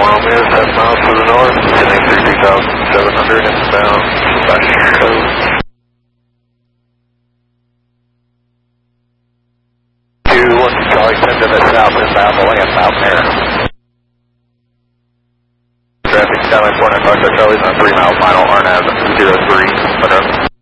Romeo, 7 miles to the north, heading 32,700 inbound, West Coast. 21 Charlie 10 to the south, inbound, the land out there. Traffic, Skyline 495, Charlie's on 3 mile final, RNAV 03,